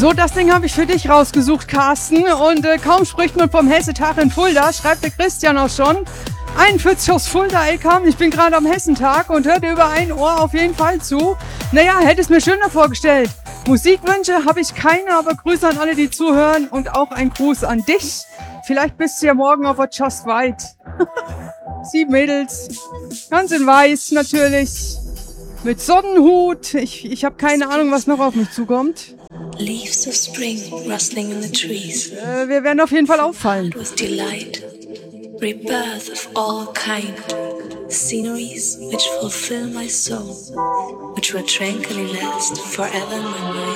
So, das Ding habe ich für dich rausgesucht, Carsten. Und kaum spricht man vom Hessetag in Fulda, schreibt der Christian auch schon. 41 aus Fulda, ey, Carmen, ich bin gerade am Hessentag und hör dir über ein Ohr auf jeden Fall zu. Naja, hätte es mir schöner vorgestellt. Musikwünsche habe ich keine, aber Grüße an alle, die zuhören und auch ein Gruß an dich. Vielleicht bist du ja morgen auf der Just White. 7 Mädels, ganz in weiß natürlich, mit Sonnenhut. Ich habe keine Ahnung, was noch auf mich zukommt. Leaves of spring rustling in the trees. Wir werden auf jeden Fall auffallen. With delight, rebirth of all kind, sceneries which fulfill my soul, which will tranquilly last forever in my mind.